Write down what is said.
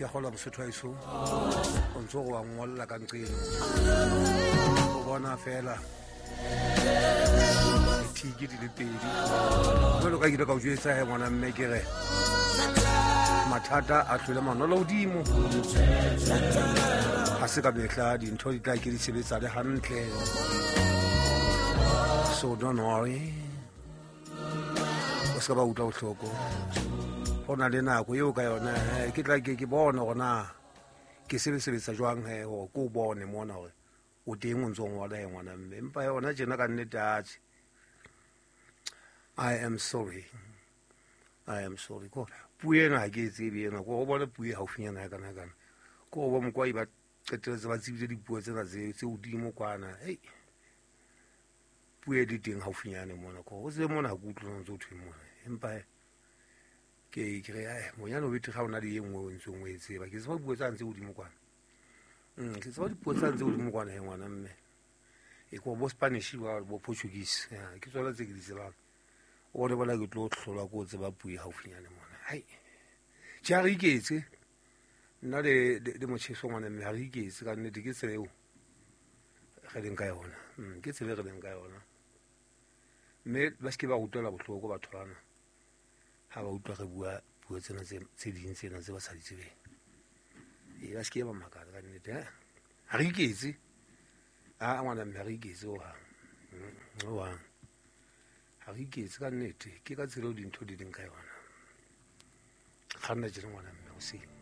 ke gola mosotho wa iso o ntse go wa ngolla ka nqeno o bona fela tiki di le pedi jalo ka ile ka o jwetsa he ngwana mme ke re mathata a hlole manolo hodimo ga se ka betla dintho di tla ke di sebetsa le hantle so don't worry o se ka ba utlwa bohloko go na le nako eo ka yona ke tla ke bona gona ke sebetsa jwang he go ko bone mona gore o teng o ntsong wa la ngwana mme empa yona jena ka nnete atse I am sorry ko puena ha ke tsebe ena ko bona pue haufinyana ya kana ko bo mokwa ba qeteletse ba tsebile dipuo tsena tse hodimo kwana hey pue di teng haufinyane mona ko o se mona go utlwa ntse o thwe mona empa ke re monyane o bete ga ona le engwe o ntse o e tseba ke se ba puo tsa ntse hodimo kwana ke se ba dipuo tsa ntse hodimo kwana he ngwana mme e ko bo Spanish bo Portuguese ke tsona tse ke di tsebang o le bona ke tlo tlhola ko tseba puo haufinyane mona hai ja re iketse nna le motšheso ngwana mme ha re iketse ka nnete ke tseo ge leng ka yona ke tsebe ge leng ka yona mme ba se ke ba utlwela bohloko batho bana ha ba utlwa ge bua puo tsena tse ding tsena tse ba sa di tsebeng ba se ke ba makala ka nnete ha re iketse ngwana mme ha re iketse o hang ha re iketse ka nnete ke ka tsela o dintho di leng ka yona ga nna jena ngwana mme o se